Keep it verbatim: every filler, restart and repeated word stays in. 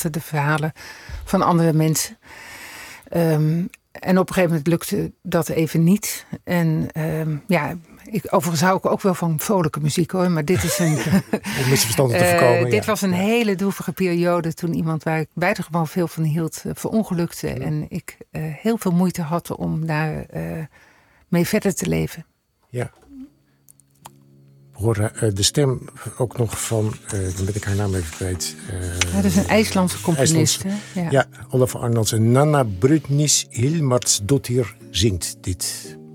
achter de verhalen van andere mensen. Um, en op een gegeven moment lukte dat even niet. En um, ja, ik, overigens hou ik ook wel van vrolijke muziek hoor. Maar dit is een... Om misverstanden te voorkomen. Uh, dit ja. was een ja. hele droevige periode toen iemand waar ik buitengewoon veel van hield uh, verongelukte. Ja. En ik uh, heel veel moeite had om daar uh, mee verder te leven. Ja. We horen uh, de stem ook nog van, uh, dan ben ik haar naam even kwijt. Uh, ja, dat is een IJslandse componist. IJslandse, ja. ja, Olafur Arnalds en Nanna Brutnis Hilmarsdottir zingt dit.